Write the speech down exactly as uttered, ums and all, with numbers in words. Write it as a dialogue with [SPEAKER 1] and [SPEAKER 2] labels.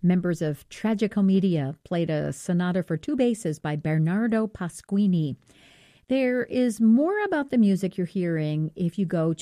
[SPEAKER 1] Members of Tragicomedia played a sonata for two basses by Bernardo Pasquini. There is more about the music you're hearing if you go